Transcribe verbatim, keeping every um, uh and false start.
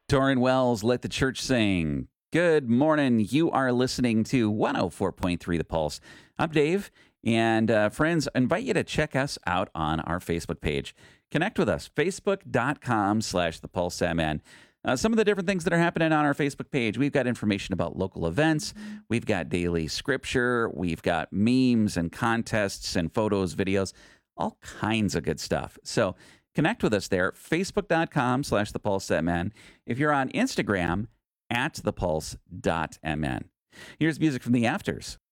Torrin Wells, Let the Church Sing. Good morning. You are listening to one oh four point three The Pulse. I'm Dave, and uh, friends, I invite you to check us out on our Facebook page. Connect with us, facebook.com slash The Pulse M N. Uh, some of the different things that are happening on our Facebook page. We've got information about local events. We've got daily scripture. We've got memes and contests and photos, videos, all kinds of good stuff. So connect with us there, facebook.com slash the pulse mn. If you're on Instagram, at thepulse.mn. Here's music from the Afters.